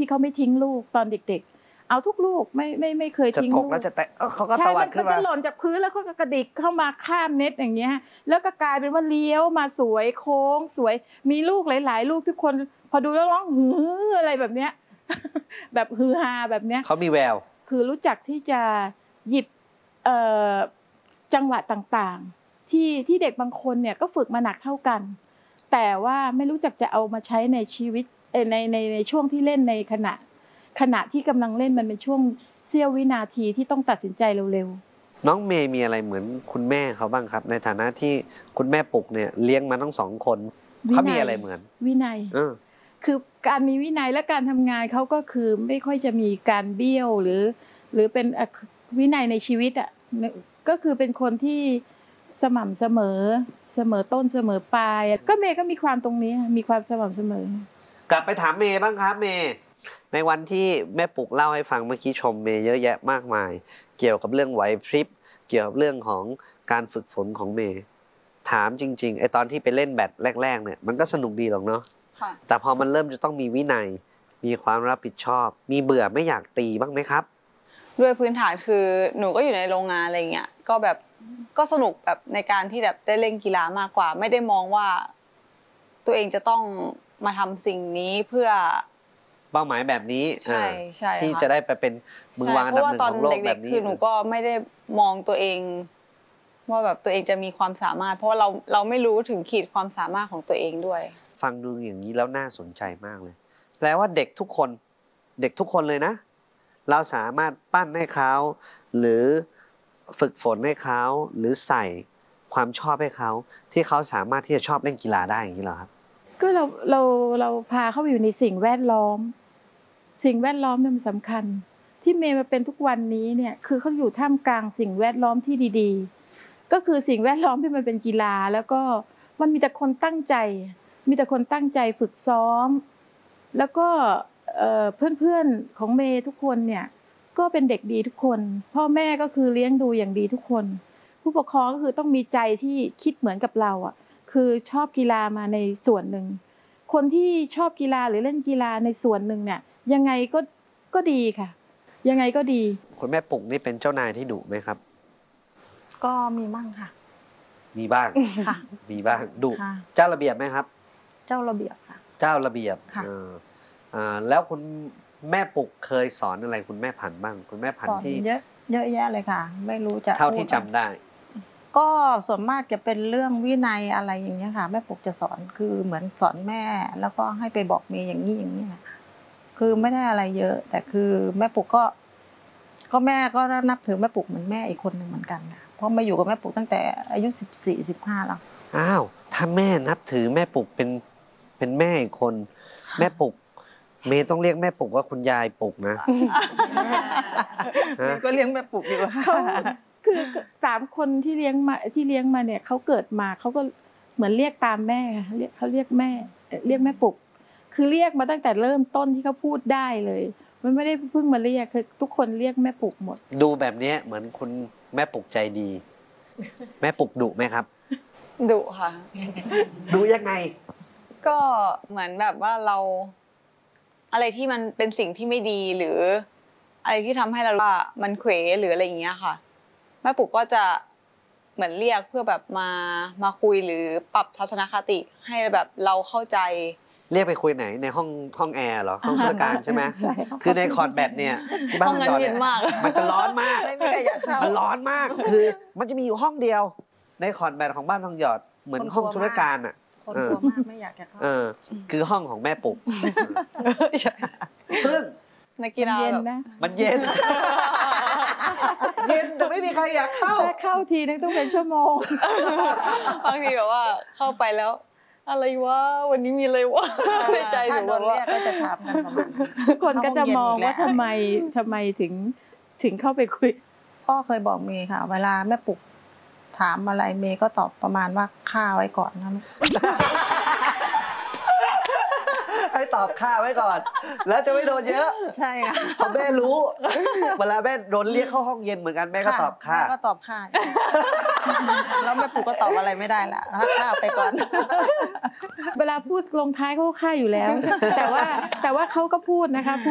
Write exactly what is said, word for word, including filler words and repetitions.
ที่เขาไม่ทิ้งลูกตอนเด็กๆเอาทุกลูกไม่ไม่ไม่เคยทิ้งลูกจะตกแล้วจะแตะเขาก็ตวัดขึ้นมามันจะหล่นจากพื้นแล้วเขาก็กระดิกเข้ามาข้ามเน็ตอย่างเงี้ยแล้วก็กลายเป็นว่าเลี้ยวมาสวยโค้งสวยมีลูกหลายๆลูกทุกคนพอดูแล้วร้องฮืออะไรแบบเนี้ยแบบฮือฮาแบบเนี้ยเขามีแววคือรู้จักที่จะหยิบจังหวะต่างๆที่ที่เด็กบางคนเนี่ยก็ฝึกมาหนักเท่ากันแต่ว่าไม่รู้จักจะเอามาใช้ในชีวิตในในในช่วงที่เล่นในขณะขณะที่กำลังเล่นมันเป็นช่วงเสี้ยววินาทีที่ต้องตัดสินใจเร็วๆน้องเมย์มีอะไรเหมือนคุณแม่เขาบ้างครับในฐานะที่คุณแม่ปุกเนี่ยเลี้ยงมาทั้งสองคนเขามีอะไรเหมือนวินัยคือการมีวินัยและการทำงานเขาก็คือไม่ค่อยจะมีการเบี้ยวหรือหรือเป็นวินัยในชีวิตอ่ะก็คือเป็นคนที่สม่ำเสมอเสมอต้นเสมอปลายก็เมย์ก็มีความตรงนี้มีความสม่ำเสมอกลับไปถามเมย์บ้างครับเมย์ในวันที่แม่ปุกเล่าให้ฟังเมื่อกี้ชมเมย์เยอะแยะมากมายเกี่ยวกับเรื่องไหวพริบเกี่ยวกับเรื่องของการฝึกฝนของเมย์ถามจริงๆไอตอนที่ไปเล่นแบดแรกๆเนี่ยมันก็สนุกดีหรอกเนาะแต่พอมันเริ่มจะต้องมีวินัยมีความรับผิดชอบมีเบื่อไม่อยากตีบ้างไหมครับด้วยพื้นฐานคือหนูก็อยู่ในโรงงานอะไรเงี้ยก็แบบก็สนุกแบบในการที่แบบได้เล่นกีฬามากกว่าไม่ได้มองว่าตัวเองจะต้องมาทำสิ่งนี้เพื่อเป้าหมายแบบนี้ใช่ใช่ที่จะได้ไปเป็นมือวางอันดับหนึ่งของโลกแบบนี้คือหนูก็ไม่ได้มองตัวเองว่าแบบตัวเองจะมีความสามารถเพราะว่าเราเราไม่รู้ถึงขีดความสามารถของตัวเองด้วยฟังดูอย่างนี้แล้วน่าสนใจมากเลยแปลว่าเด็กทุกคนเด็กทุกคนเลยนะเราสามารถปั้นให้เขาหรือฝึกฝนให้เขาหรือใส่ความชอบให้เขาที่เขาสามารถที่จะชอบเล่นกีฬาได้อย่างนี้เหรอครับก็เราเราเราพาเขาไปอยู่ในสิ่งแวดล้อมสิ่งแวดล้อมเนี่ยมันสำคัญที่เมย์มาเป็นทุกวันนี้เนี่ยคือเขาอยู่ท่ามกลางสิ่งแวดล้อมที่ดีๆก็คือสิ่งแวดล้อมที่มันเป็นกีฬาแล้วก็มันมีแต่คนตั้งใจมีแต่คนตั้งใจฝึกซ้อมแล้วก็เพื่อนๆของเมย์ทุกคนเนี่ยก็เป็นเด็กดีทุกคนพ่อแม่ก็คือเลี้ยงดูอย่างดีทุกคนผู้ปกครองก็คือต้องมีใจที่คิดเหมือนกับเราอ่ะคือชอบกีฬามาในส่วนหนึ่งคนที่ชอบกีฬาหรือเล่นกีฬาในส่วนหนึ่งเนี่ยยังไงก็ก็ดีค่ะยังไงก็ดีคุณแม่ปุกนี่เป็นเจ้านายที่ดุไหมครับก็มีบ้างค่ะมีบ้างค่ะมีบ้างดุเจ้าระเบียบไหมครับเจ้าระเบียบค่ะเจ้าระเบียบค่ะแล้วคุณแม่ปุกเคยสอนอะไรคุณแม่ผันบ้างคุณแม่ผันที่เยอะเยอะแยะเลยค่ะไม่รู้จะเท่าที่จำได้ก็ส่วนมากจะเป็นเรื่องวินัยอะไรอย่างเงี้ยค่ะแม่ปุกจะสอนคือเหมือนสอนแม่แล้วก็ให้ไปบอกเมย์อย่างนี้อย่างนี้ค่ะคือไม่ได้อะไรเยอะแต่คือแม่ปุกก็ก็แม่ก็นับถือแม่ปุกเหมือนแม่อีกคนหนึ่งเหมือนกันค่ะเพราะมาอยู่กับแม่ปุกตั้งแต่อายุสิบสี่สิบห้าแล้วอ้าวถ้าแม่นับถือแม่ปุกเป็นเป็นแม่อีกคนแม่ปุกเมย์ต้องเรียกแม่ปุกว่าคุณยายปุกนะเมย์ก็เลี้ยงแม่ปุกอยู่เขาคือสามคนที่เลี้ยงมาที่เลี้ยงมาเนี่ยเขาเกิดมาเขาก็เหมือนเรียกตามแม่เรียกเขาเรียกแม่เรียกแม่ปุกคือเรียกมาตั้งแต่เริ่มต้นที่เขาพูดได้เลยมันไม่ได้เพิ่งมาเรียกคือทุกคนเรียกแม่ปุกหมดดูแบบนี้เหมือนคุณแม่ปุกใจดีแม่ปุกดุไหมครับดุค่ะดุยังไงก็เหมือนแบบว่าเราอะไรที่มันเป็นสิ่งที่ไม่ดีหรืออะไรที่ทำให้เราว่ามันเขวหรืออะไรอย่างเงี้ยค่ะแม่ปุกก็จะเหมือนเรียกเพื่อแบบมามาคุยหรือปรับทัศนคติให้แบบเราเข้าใจเรียกไปคุยไหนในห้องห้องแอร์เหรอห้องธุรการใช่ไหมคือในคอร์ดแบดเนี่ยที่บ้านเราเนี่ยมันจะร้อนมากมันร้อนมากคือมันจะมีอยู่ห้องเดียวในคอร์ดแบดของบ้านทองหยอดเหมือนห้องธุรการอ่ะคนกลัวมากไม่อยากจะเข้าเออคือห้องของแม่ปุกซึ่งนักกีฬาแบบมันเย็นเย็นแต่ไม่มีใครอยากเข้าเข้าทีนึงต้องเป็นชั่วโมงบางทีแบบว่าเข้าไปแล้วอะไรวะวันนี้มีอะไรวะในใจหนูว่าก็จะถามกันประมาณทุกคนก็จะมองว่าทำไมทำไมถึงถึงเข้าไปคุยก็เคยบอกเมย์ค่ะเวลาแม่ปุกถามอะไรเมย์ก็ตอบประมาณว่าฆ่าไว้ก่อนนะให้ตอบฆ่าไว้ก่อนแล้วจะไม่โดนเยอะใช่ค่ะพอแม่รู้เวลาแม่โดนเรียกเข้าห้องเย็นเหมือนกันแม่ก็ตอบฆ่าแม่ก็ตอบฆ่าแล้วแม่ปู่ก็ตอบอะไรไม่ได้ละฆ่าไปก่อนเวลาพูดลงท้ายเขาฆ่าอยู่แล้วแต่ว่าแต่ว่าเขาก็พูดนะคะ